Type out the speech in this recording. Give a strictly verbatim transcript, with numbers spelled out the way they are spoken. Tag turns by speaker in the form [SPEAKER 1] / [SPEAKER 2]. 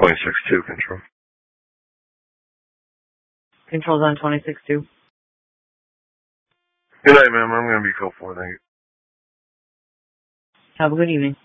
[SPEAKER 1] twenty-six two, control.
[SPEAKER 2] Control's on twenty-six two.
[SPEAKER 1] Good night, ma'am. I'm going to be code four. Thank you.
[SPEAKER 2] Have a good evening.